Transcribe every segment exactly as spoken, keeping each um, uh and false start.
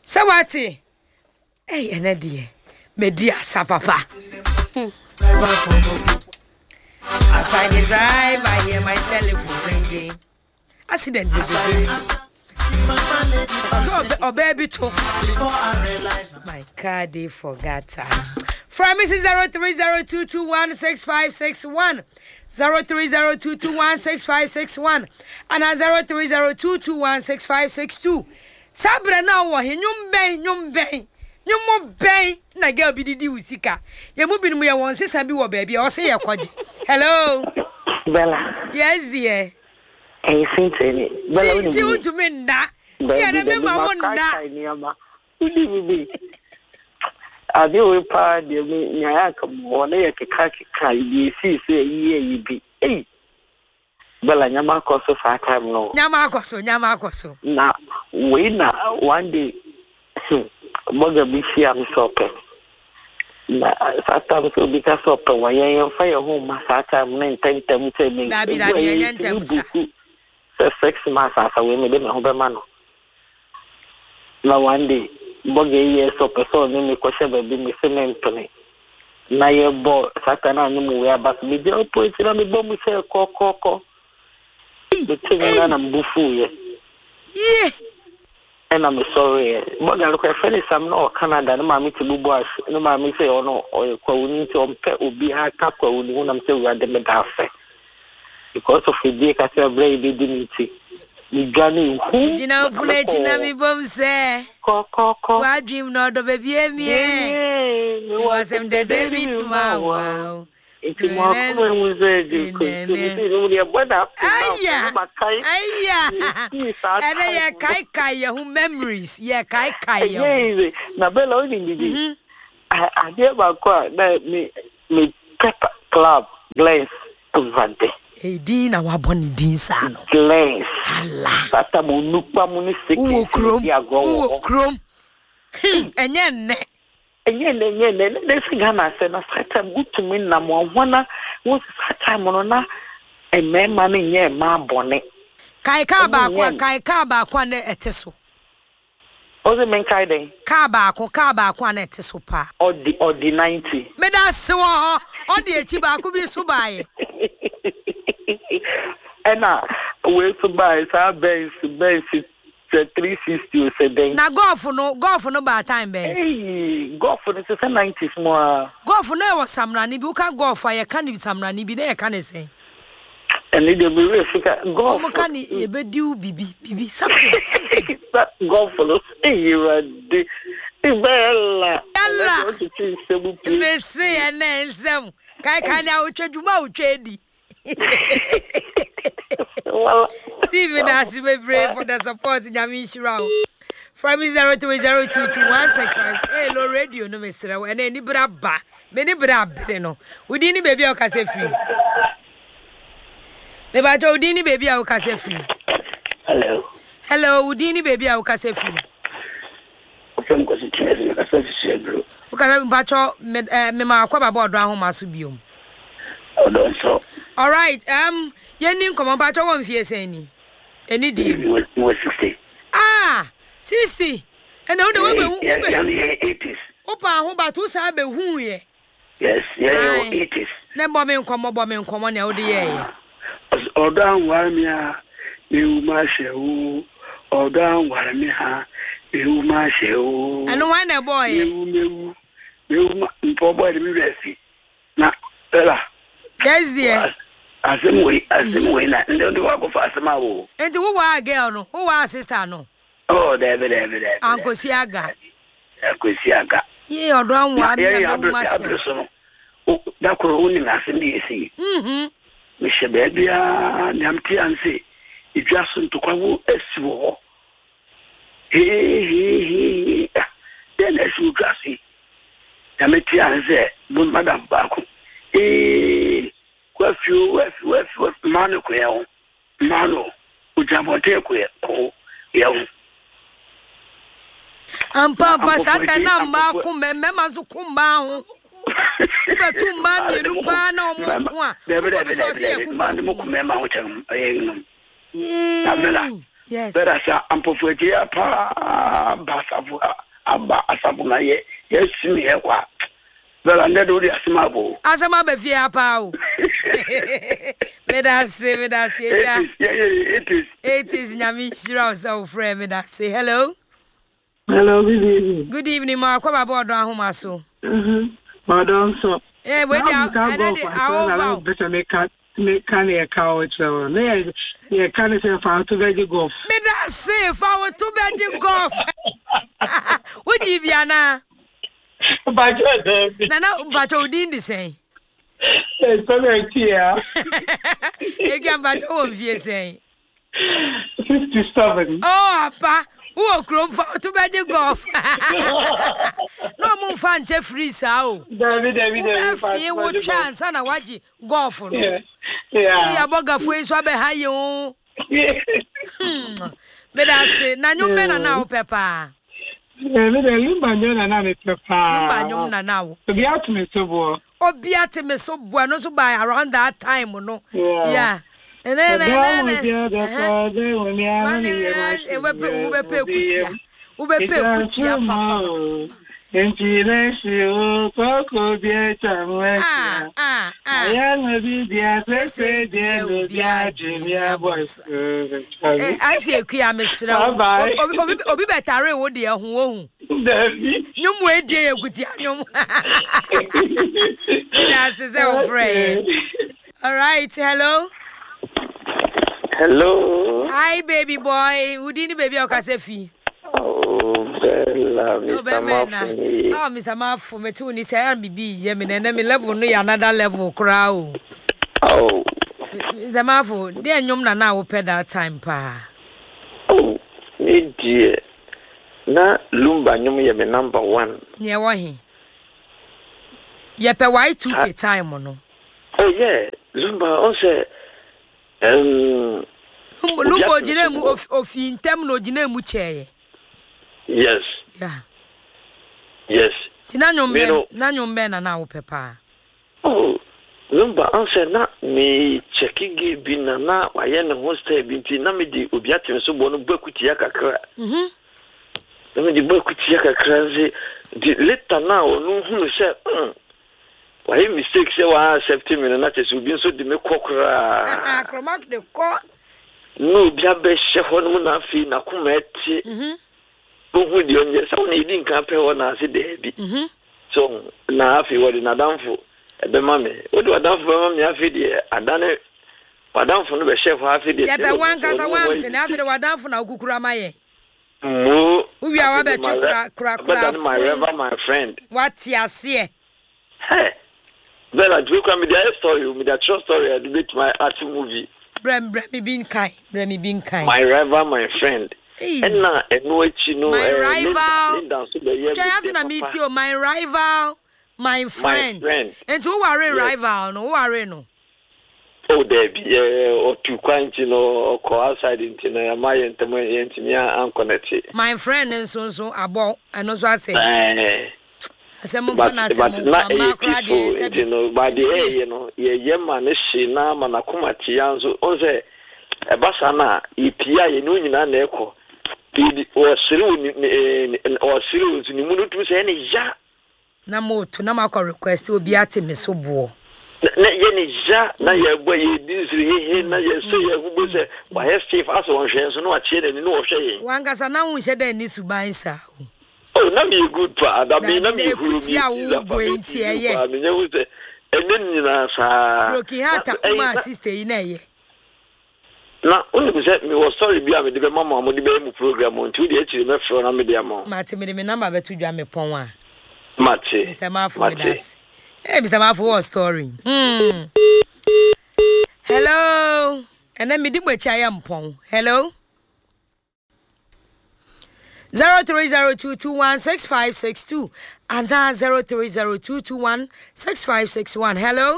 Sawati. Hey, enedie. Media sa papa. As I drive, I hear my telephone ringing. Accident baby. Oh baby too. My car they forgot time. From Missus zero three zero two two one six five six one. zero three zero two two one six five six one and zero three zero two two one six five six two. Sabre na wo he nyum ben nyum ben nyum ben na girl bi didi usika ye mu binu ye won sesa bi wo ba bia o se ye kwaje. Hello Bella. Yes dear. Hey Cynthia. Bella. Si untu me nda si ana me ma won nda Ade we pa de me nyaya ka mo na ye keka keka yi si se yi yi bi eh Bella nyama koso fa time no nyama koso nyama koso na we na one day boga bi fi am sope na sa time so bi ka sope wa ye ye fa ye ho ma sa time na ntantam te me na bi na bi ye ntam sa se six months asa we me de me ho be ma no na one day boga ye so person ni ko se be bi mi cement ni na ye bo satana ni mu we abas mi je point na me bo mu se ko ko ko the thing na mbufu ye yeah and I'm sorry boga ko fe ni sam no Canada na ma mi ti bubu as na ma mi se ono o kwa uni ti on pe obi ha ka kwa uni na me se we ade me da fe because of the day ka se brave bi diniti ni gani hu jina bullet na mi bom se ko ko ko wa dream no do baby emie me was em the David ma wow iti mo ko mu ze di ko ti no dia boda aya aya ere ye kai kai ye hu memories ye kai kai ye na Bella o ni di a dia ba ko na me me pepper club glass vande edi na wa bon din sa no glass ala tata mo nupa mo ni sekiti ya go wo krom enye nne enye nne enye nne ne siga na se na strata gutumi na mo hona wo strata mo no na emema ne nye ma bone kai ka ba kwa kai ka ba kwa na eteso oze men kai den ka ba kwa ka ba kwa na eteso pa odi odi ninety me da se wo ho odi echi ba ku bi so baaye ena we to buy sa benz benz three sixty o se den na golf no golf no ba time be eh golf no se nineties mo golf no e wo samrani bi uka golf ya kan bi samrani bi na e kan se eni de bi we fika golf mo kan e be diu bibi bibi something something golf no e yirade Bella Bella me se ya na nsem kai kan ya utwadwuma utwedi well see me that's be brave for the support nyami shirawo from zero three zero two two one six five hello radio no me sira we na ni bra ba me ni bra be no udi ni baby o ka se free me ba to udi ni baby o ka se free hello hello udi ni baby o ka se free from ko se tine ka se free bro o ka ba cho me me ma kwa ba bodo ahoma so biom odo so all right um yeni nkomo ba to won fie sen ni eni di was sixty ah sixty ena o de we be hu be eighties opa ho ba to sa be hu ye yes yeah eighties na bo me nkomo bo me nkomo na o de ye ye odo anwar mi a me u ma shewu odo anwar mi ha me u ma shewu anu wa na boy me u me u me u mpo boy de mi refi na Bella yes dear asemwe asemwe na ndo ndo wako fasema wo enti wo wa girl no wo wa sister no oh debe debe debe anko siaga akosiaga ye odo anwa mi na wo ma se o da ko oni na se ndi esi mhm mi se be bia nyamti anse idwaso ntokwa wo esi wo he he he den esi gasi nyamti anse bu madam ba ko eh kwa fiu wa fiu wa fiu mano ko yawo mano ujabote ko yawo yawo ampa pa satana mba ku meme mazu kumba ho ba tu mba mi nu pa na o mo ko a debe debe debe mano mo ku mema ho chan eh no Bella Yes. But as I'm for a pa Basafu Abba Asabuna, yes, me a what. Well, I never do the Asamabo. Asama Befia Pau. Let us say, let us say, it is. It is Yamishra, so friend, let us say hello. Hello, good evening. Good evening, Mark. What about Homaso? Mm-hmm. Madam, so. Eh, wait, I will better make cut. Me can a cow so ne ye can say for to veg golf me da say for to veg golf what you be ana ba na na ba to din the same eh so me tia e can ba to on vie say fifty-seven oh apa who chrome for to veg golf no mo fan che free sa o David David David wo chance na waji golf no yeah yeah ya boga foi so be ha ye o me da say na nyum be na na o pepa eh me da limba nyo na na me pepa limba nyum na na o obi atme so bo obi atme so bo no so by around that time no yeah and then then e we pe u be pe kutia u be pe kutia papa Entilesio koko bia chamwe ah ah ah ya nabi bia sese dia no bia jimia boys eh anti ekua mesra obi obi betare wo de ho ohun David nyum we die ekuti anyum that's is our friend. All right, hello hello hi baby boy udini baby okasefi Bella, Mister Mafu. Oh, Mister Mafu, me too ni say am bibi ye me na me level no ya another level kra o. Oh. Mister Mafu, dey nyom na na wo pay that time pa. Oh, me dear. Na Lumba nyom ye me number one. Ne wo he. Ye pay Y two K time no. Oh yeah, Lumba on say um Lumba jine mu ofi ntem no jine mu cheye. Yes. Yeah. Yes. Tina nyombe, na nyombe na na upepa. Oh, Lumba answer na me checking bi na na waye na hostel bi nti na me di obi atem so bo no bakuti ya kakra. Mhm. Na me di bakuti ya kakra ze di later na onu hunu se mm. Waye mistake se wa accept me na che so bi so di me kokra. Ah, kromak de ko. No bia be she ho no na fi na kuma eti. Mhm. Who the only someone didn't compare one as a baby. So now, if you were in a downfall, the mammy, what do I done for mammy? I feel I done it. I done for the chef. I feel it. Yeah, one cast one, and after I done for now, Kukuramaye. Moo, we are about to crack my river, my friend. What's your see? Hey, well, I do come with the story, with that short story. I debate my art movie. Brem, Bremmy being kind, Bremmy being kind. My river, my friend. And now, and no, you know, my rival. I meet you, my rival, my friend. My friend. And who are a rival? No, who are no? Oh, there be or two quaint, you know, or go outside into my intimate unconnected. My friend and so so about, and also I say, but but not a people, you know, by the way, you know, ye yeman is she now, Manakuma Tianzo, Oze, a basana, E P I, you know, in an echo. Or through or through to Nimutu any ja. Namo to Namako request will be at me so bo. Yenny ja, na ya boy, this he, na ya say, who was a by a stiff as one chance, no chain and no shame. One gas an hour shed any subaisa. Oh, not be a good part. I mean, I'm a good tea. I mean, there was a and then you know, Rocky Hata, my sister in a na only said me was sorry be am the mama mo the be program on two the actually me from am the am Mate me me number be to dwa me pon wa Mate Mister Mafu with us eh Mister Mafu what story hmm hello and then me di gbechi ayam pon hello zero three zero two two one six five six two and that zero three zero two two one six five six one hello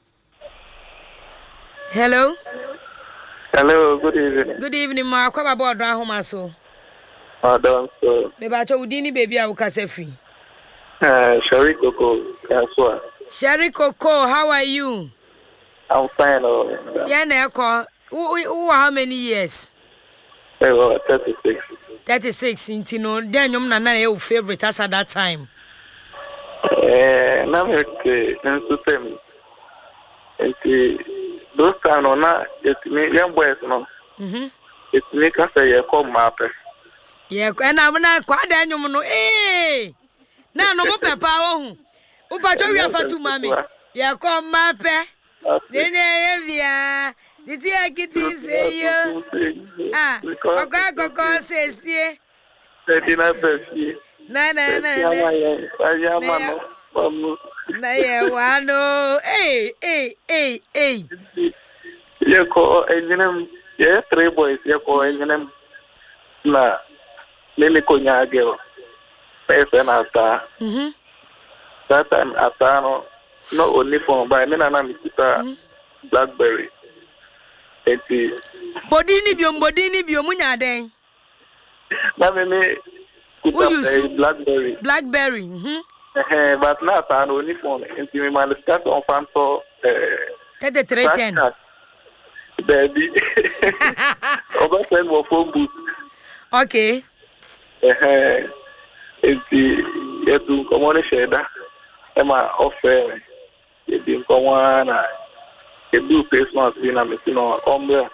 hello Hello, good evening. Good evening, ma. Kwa babo odra homa so. Madam, so. Me ba cho udini baby a ukase free. Uh, Sherry Coco, Kaswa. Sherry Coco, how are you? I'm fine. Oh. Yeah, na eko. Who who how many years? Eh, well, thirty-six. thirty-six, into no, then you're not your favorite as at that time. Eh, now I'm okay, and to them. And those time or not, it's me, young boys, no. Mm-hmm. It's me, can say, you come up. Yeah, and I'm not quite Daniel, no, eh. Now, no more papa, oh, Upacho, you have to mommy. Yeah, come, Mape. Then, yeah, did you get to say you? Ah, go, go, go, says, yeah. Na na na na. Na ye wano. Hey, hey, hey, hey. You call engine, yeah, three boys, you call engine. Na, Lily Konya girl. Face and Ata. Mm-hmm. That time Atano, not only for by Nana Mita Blackberry. Eighty. Bodini biom, bodini biom, munya den. Na me. Who use Blackberry? Blackberry. Mm-hmm. Uh, but not an only phone. Into me, man, start on fan for thirty-three ten. Baby. Over ten more phone booth. Okay. Uh, it's the you to come on a shader. Emma offer. You didn't come on. You do face mask in a machine or umbrella.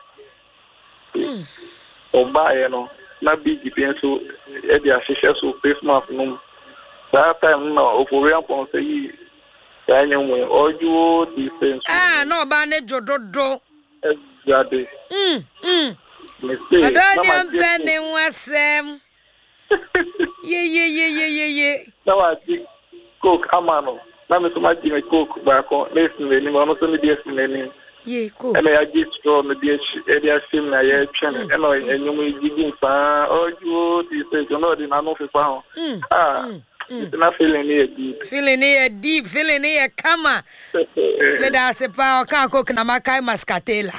Or buy, you know. Na big so e dia hwehwe so face mask no that time no oforian pon say yi yanyo we oju defense ah no ba ne jododo exactly mm mm me say adani amplane wasem ye ye ye ye ye ye na wa ti coke amano na me so ma ji me coke ba ko listen ni mo no so me dey sin ye cool. And I get strong the area sim na ye channel. And I and you giving fa oh you this you know the no fi fa. Ah. It's not feeling it deep. Feeling it deep, feeling it kama. Me da se pa o kan ko na makai mascatela.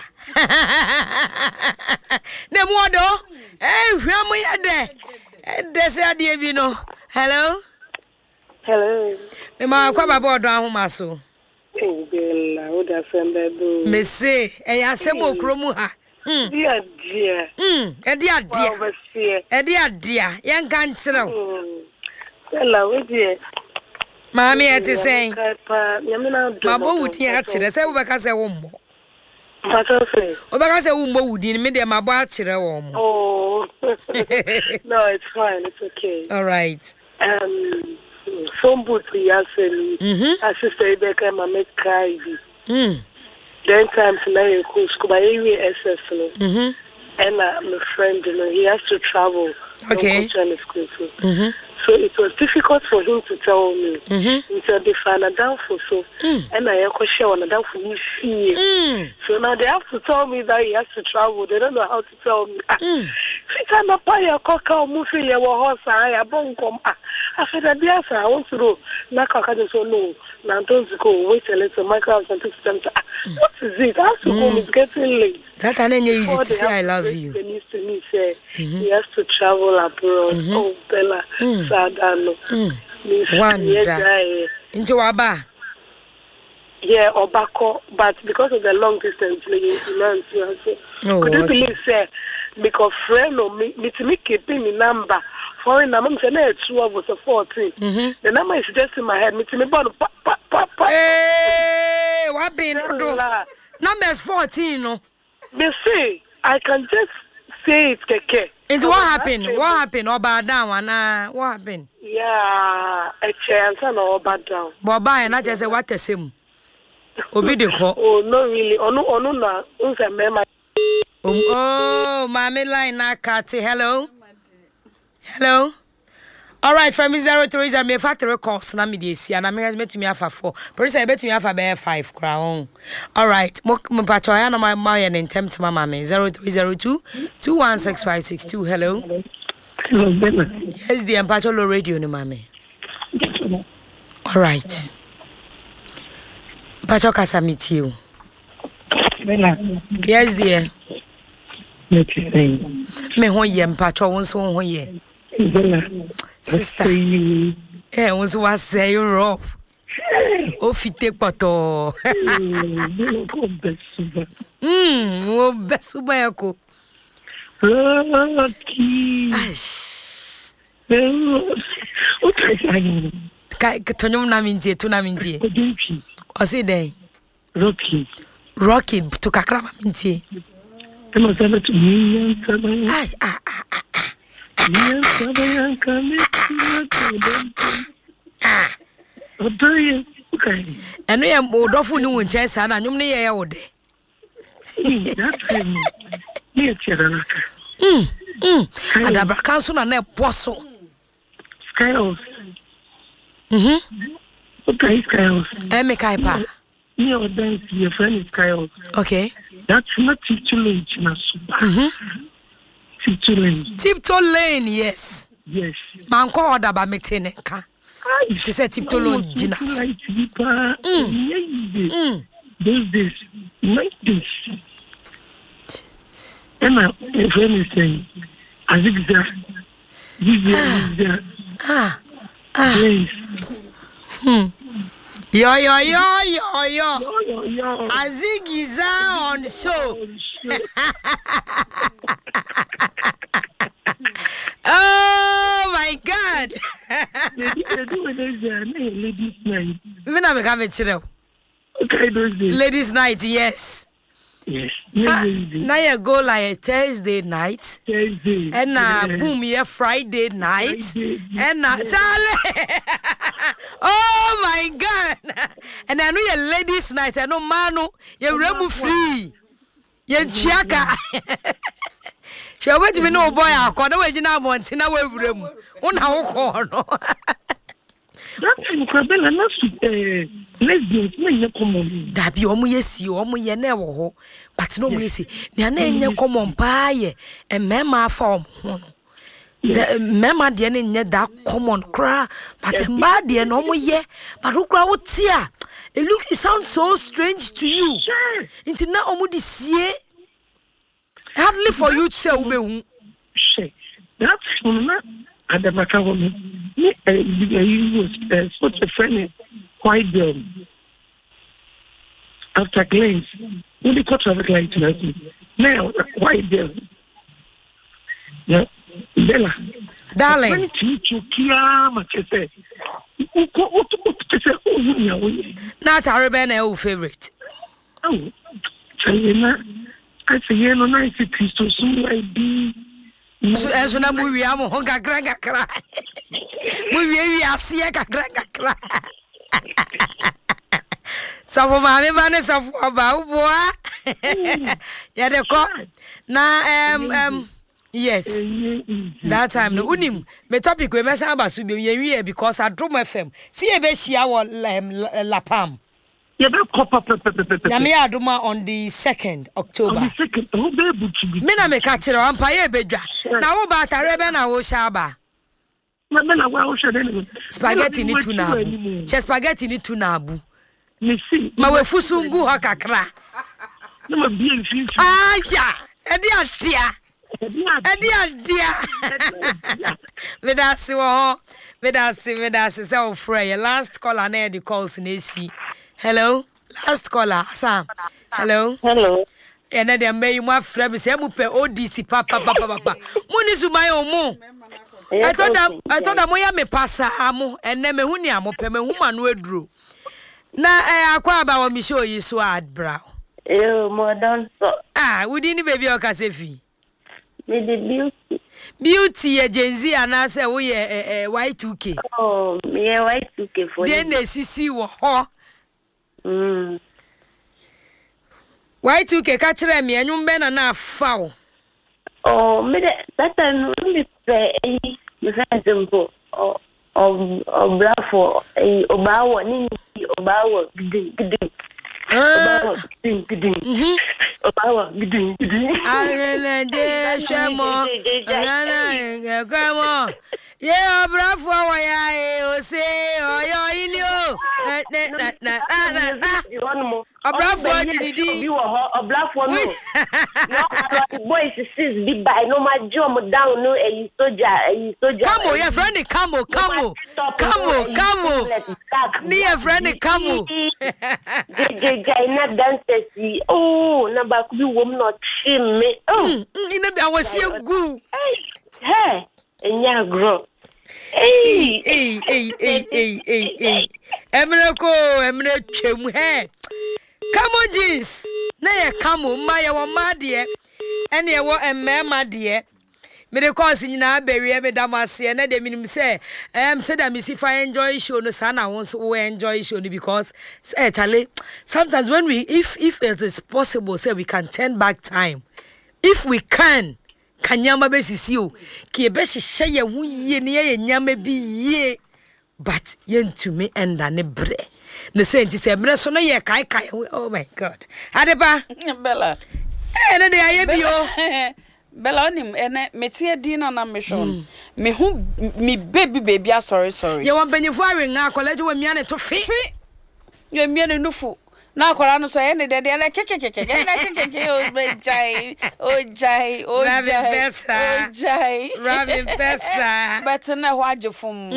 Ne modo. Eh, hwamu ya de. Eh de se ade bi no. Hello. Hello. Me ma kwa baba odo ahoma so. Bella, what a friend I do. Me say, eh, I say more chromu ha. Hmm. Dear, dear. Hmm. Eh, dear, dear. Eh, dear, dear. Young cancer. Bella, what dear. Mammy, it is saying, Mamma would hear to the same because I won't. What I say? Oh, because I won't would in me, my bachelor. Oh, no, it's fine. It's okay. All right. Um, some boots we are saying, assist Rebecca, my make cry. Hmm. Then times now you could school by area S S. Mm-hmm. And uh, my friend, you know, he has to travel. Okay. School too. Mm-hmm. So it was difficult for him to tell me. Mm-hmm. Until they found a downfall. So, mm. and I have to share on a downfall. Mm. So now they have to tell me that he has to travel. They don't know how to tell me. Mm. I'm not paying a cock or moving your horse. I have bone come. I said, yes, I want to go. Knock a cat so no. Now don't go. Wait a little. My house and take them to. What is it? I have to go. It's getting late. That ain't easy to say I love you. He needs to me say he has to travel abroad. Mm-hmm. Oh, Bella. Mm. Sadano. Mm. Wanda. Into Waba. Yeah, Obako. But because of the long distance, you know, oh, could you okay. believe, say, because friend or me, me to me keeping the number. Foreign number, say, no, two of us are fourteen. Mm-hmm. The number is just in my head. Me to me, but pa pa pa pa. Hey, what been do? Numbers fourteen, no. Me say, I can just say it, keke. It's what happened? What happened? Oba down, and what happened? Yeah, a chance and Oba down. Boba and I just say what the same. Obi de ko. Oh, no, really. Oh, no, oh, no, no. Unse mema. Oh, mommy line na kati. Hello. Hello. All right, from zero three zero, me factory course na me dey see, and me me to me afa four. Person bet me afa be five crown. All right, mo mo pato ya na my my in intem to mama me zero three zero two two one six five six two. Hello. Hello, Bella. Yes, the Empacho Low Radio ni mama. All right. Pacho kasa meet you. Bella. Yes, dear. Me ho ye Empacho won so ho ye. Bella. Sister. Eh, won so was say you rough. O fite poto. Hmm, o besuba yako. Rocky. Okay, I Kai Tonyum Naminti, Tunaminti. Or say day. Rocky. Rocky to Kakrama Minti. I must have it to me. Ay, ah, ah, ah, ah. Yes, I'm coming. Ah. Okay. And we are more often in chess and I'm near your day. That's him. Yes, you're Mm, mm. And the council and a posso. Skyles. Mm-hmm. Okay, Skyles. Emme Kaipa. Your dance, your friend is Skyles. Okay. That's not Tiptoe Lane, mm-hmm. Tiptoe Lane. Tiptoe Lane, yes. Yes. Manko order by Meteneka. It is a Tiptoe Lane, Ginas. Mm. Those days, nineties. And my friend is saying, I think that this ah, ah, please. Hmm. Yo, yo, yo, yo, yo. Yo, yo, yo. Azigiza on show. Oh my God. Ladies' night. Me na me come chiro. Okay, those days. Ladies' night, yes. Yes. Now you go like a Thursday night. Thursday. And now uh, boom, yeah, Friday night. Friday. And now uh, Charlie. Oh my God. And I know your ladies' night. I know Manu. You remu free. You chiaka. She wait to me no boy. I can't wait to know one. Tina we remu. Una uko no. That's incredible. And that's uh, lesbians. Me common. Dabi omu yesi omu ye na wo ho. But no mu yesi. Na na enye common pa ye. E mema fa omu ho. The mema de na enye that common cra. But mba de na omu ye. But ukra wo tia. It looks it sounds so strange to you. Inti na omu di sie. Hardly for you to say ube hu. She. That's not at the back of me. Me, I was such a friend, quite um, after claims. When they got traffic light tonight, now, quite them. Yeah, Bella. Darling. When you kia, much I say, not Arabian, your favorite. Oh, China. I say, you know, nice Christo, soon like be. So as when I move, I'm a honka granga cry. Move, I see a granga cry. Some of my manners of about boy. Yeah, they call now. Um, um, yes, that time no unim. Me topic we mess about so be here because I drove my fam. See a bit she our La Pam. Yeah, me aduma on the second October. On the second, oh baby, me na me catch it on paye bedwa. Na wo ba tarebe na wo shaba. Na me na wo shaba. Spaghetti ni tuna abu. Che spaghetti ni tuna abu. Me see. Ma we fusungu ha kakra. Na ma bi enfi. Ah ya, e di adia. E di adia. Me da si wo. Me da si, me da si say o frey. Last caller na the calls na esi. Hello, last caller, Sam. Hello. Hello. And then they may my friend say, "Mupe O D C papa papa papa." Muni sumai omo. I told them, I told them, "Moya me pasa amo." And then me huni amo pe me huma no edro. Na eh akwa ba wa mi show you so ad brow. Eh, mo don so. Ah, we didn't baby o kasefi. Me the beauty. Beauty e Gen Z ana say we eh Y two K. Oh, me Y two K for. Then the C C wo ho. Mm. Y two K catch them me anyum be na na afa. Oh, me that time me say me say simple. Oh, oh, oh, bravo. Eh, obawo ni obawo gidi gidi. Obawo gidi gidi. Mhm. Obawo gidi gidi. Arele de shemo. Nana ngamo. Yeah, bravo, why I say, oh, you're in you. A bravo, did you a black one? No, boys, sis, be by no, my job down, no, a soldier, a soldier. Come on, your friend, come on, come on, come on, come on. Near friend, come on. Not dancers, oh, number could be woman not shame me. Oh, I was so good. Hey, and ya grow. Hey, hey, hey, hey, hey, hey, hey. Eminako, eminako, hey. Come on, jeans. Nay, come on, my one, my dear. And you want a man, my dear. Me de cause in na bury me damasi and they mean say um said that me if I enjoy show no son I want to enjoy show because eh Charlie sometimes when we if if it is possible say we can turn back time if we can kanyama be sisi o ki be hye ye hu ye ne ye nyama bi ye but yentumi enda ne bre ne say nti say bre so no ye kai kai oh my god Adepa Bella eh ne de aye bi o Bella onim ene metie din na na me hwon me hu me baby baby sorry sorry ye won banyefo awenga college wo mia ne to fi ye mia ne nufu na akwara no so ene de de na kekekeke na kekeke o jai o jai o jai o jai rabbit pesa but na ho agefum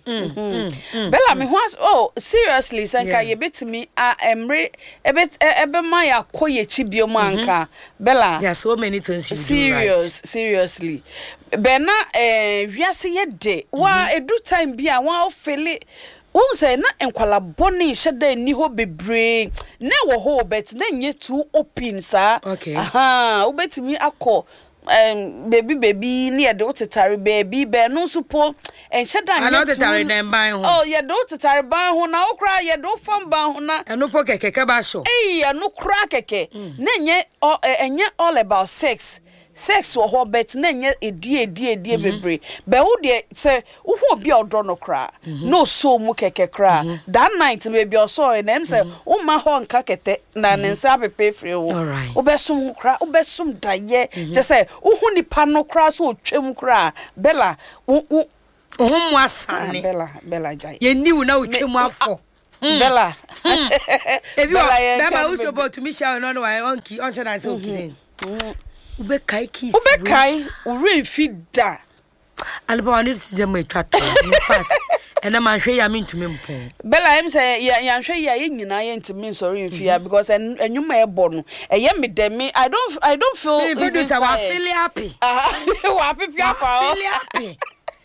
Bella me ho oh seriously sanka ye betimi a emre ebet ebe ma ya koye chibio manka Bella there are so many things you serious do right. Seriously Bena eh wiase ye de wa edu time bia wa ofele won say na enkwala boni hyeda ni ho bebre na wo ho bet na nye too open sa okay aha obetimi akọ um baby baby ni e de otetare baby be no supo enhyeda nye too otetare den ban ho oh ye de otetare ban ho na okra ye de fam ban ho na eno po kekeke ba so eh eno kra keke na nye enye all about sex sex wo ho bet na nya edi edi edi bebre be wo de se wo ho obi odo no kra no so mu keke kra that night baby oso na em se wo ma ho nka kete na ne nsa pepe free wo wo be sum kra wo be sum daye je se wo hu nipa no kra so otwem kra Bella wo wo ho mu asane Bella Bella jai ye niwu na otwem afọ Bella ebi wa Bella wo so bo to me share no no I on ki on say na say okizin ube kai kiss ube kai ure fida alba wani sije mo etwato in fact ena man hwe ya mintumi mpon Bella em say ya ya hwe ya ye nyina ye ntimi sorry mfia because enwuma e bo no eye me dem I don't I don't feel even producer wa feel happy wa happy pia fa feel happy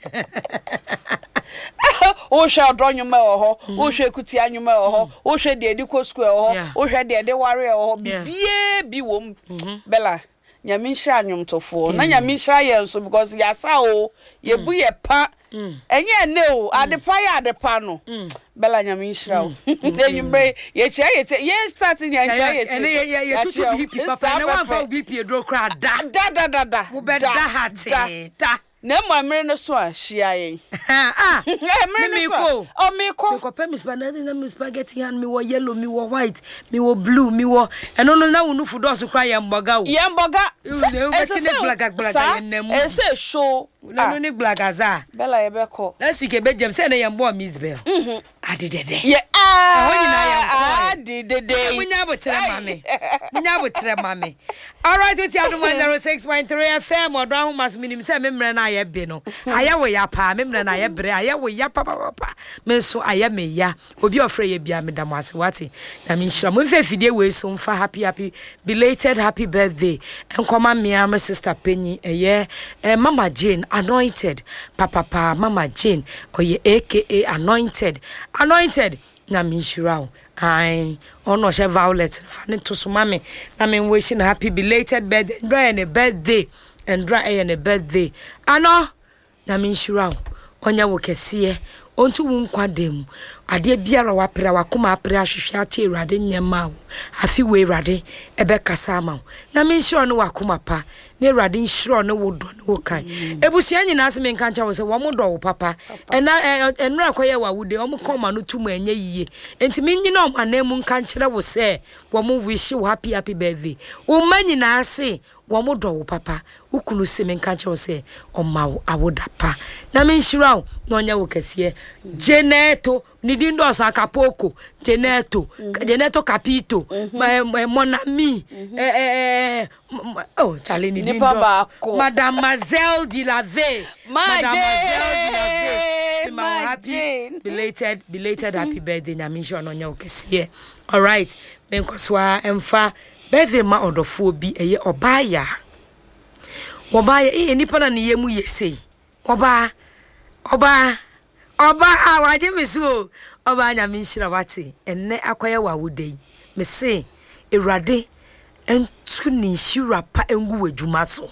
o hwe odonyuma wo ho o hwe kuti anyuma wo ho o hwe de ediko school wo ho o hwe de de ware wo ho bibie bi wom Bella nyame nhira anwomtofo na nyame nhira ye nso because ya sa o ye bu ye pa enye ne o adepa ya adepa no Bella nyame nhira o enyimbe ye chia ye ye start nya chia ye ene ye ye tutu B P papa na wan fa B P edro kra da da da da wo be da hate da na mo amere no so a hia ye ah me ko o me ko me ko pe mis banana na mis spaghetti and me wo yellow me wo white me wo blue me wo eno no na wonu fu do so kra ye mboga o ye mboga e se blaga blaga ye nemu e se show no no ni blaga za Bella ye be ko last week e be jam say na ye mbo Miss Bell mhm adedede ye ah ho nyina ye adedede munya botre mame munya botre mame all right with you one oh six point three F M odo ahụ mas minim say me mre na ye be no aya we ya pa me mre na ye bre aya we ya pa pa pa me so aya me ya obi ofre ye bia me dam ase wati na me nhira mo mfa fidie we so mfa happy happy belated happy birthday enkoma me am sister Penny eye Mama Jane anointed papa pa Mama Jane oye aka anointed anointed na me nhira I ono she Violet fa ne to so mame na me wishing happy belated birthday and a birthday and dry and a birthday ano na me nhira onya wo kese ontu wo nkwadem ade biara wa pere wa koma pere ahwehwe ate Ewurade nyema wo afi we Ewurade ebe kasa ma na me nhira no wa koma pa na Ewurade nhira no wo do no wo kan ebusua nyina ase me nka ncha wo se wo mo do wo papa ena enra koye wa wude o mo koma no tuma anya yiye enti me nyina o manam nka nchire wo se wo mo wish wo happy happy birthday wo ma nyina ase wo mo do wo papa ukunu se me nka che wo se oma wo awoda pa na me nhira wo na onya wo kese Jeneto ni dindo sa kapoko Jeneto Jeneto capito monami eh eh oh chale ni dindo mademoiselle de la ve mademoiselle de la ve my happy belated belated happy birthday na me nhira no onya wo kese all right me nkoswa emfa birthday ma odofo bi eye obaya obaya e nipa na ne yemu yesei oba oba oba awaje mesu oba nya me nhira wate enne akoye wa wodei me se ewrade entu ni nhira pa engu wadwuma so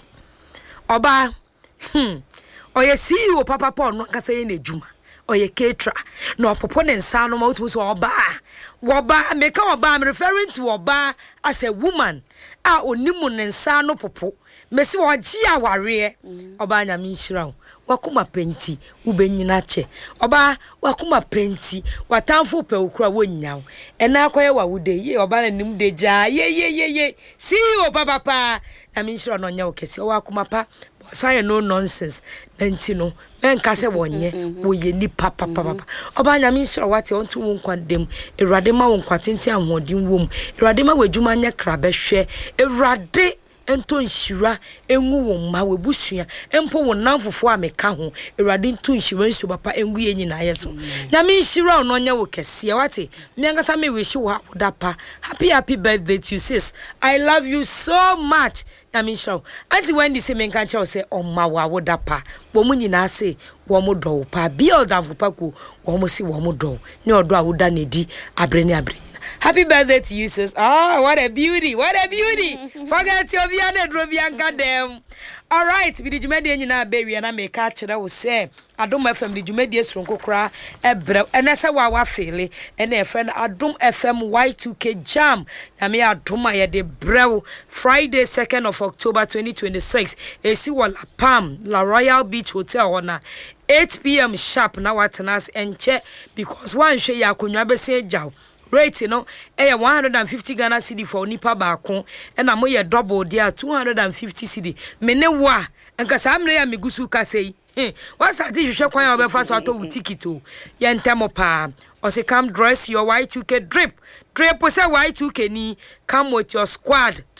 oba hm oye C E O papa pa no kasa ye na adwuma oye ketra na opopo ne nsa no ma wotu so oba woba meka oba I'm referring to oba as a woman a onimu ne nsa no popo mesi oji aware oba nya me nhira wakuma penti ubenyina che oba wakuma penti watamfo pe okura wonyaw ena akoye wawude ye oba na nim de ja ye ye ye ye si o papa pa na me nhira no nya okese wakuma pa say no nonsense nanti no menka se wonye wo ye ni papa papa oba nya me nhira wate onto wo nkwadem ewrade ma wo nkwatenti ahoden wom ewrade ma wadwuma nya krabehwe ewrade ento nhira enwu wo ma webusua empo wo namfofo ameka ho ewrade nto nhira nsu papa engu ye nyina yeso na me nhira no nya wo kese wate me ngasa me wish wo adapa happy happy birthday to you sis I love you so much na me nhira anti when the same nka cha say omma wo adapa wo mu nyina say wo mo do pa build am papa ko wo mo si wo mo do ne odo a wo da na di abrene abrene. Happy birthday to you, sis. Oh, what a beauty. What a beauty. Forget your Viana Drobianca them. All right. We did you made any na baby and I make catch it. I will say, I don't my family. You made yes from Kokra, a bro, and I said, wow, I feel and a friend, I don't F M Y two K jam. I may I do my de bro Friday, second of October twenty twenty-six. A see what La Palm, La Royal Beach Hotel on eight p.m. sharp now at us and check because one share ya kunyabe say jow. Rate you know eh one hundred fifty Ghana cedi for nipa baako e na mo ye double there two hundred fifty cedi me ne wa enka sa amre ya megusu ka sei eh what start you hwe kwan obefa so ato ticket o ye ntemo pa o say come dress your Y two K drip drip say Y two K ni come with your squad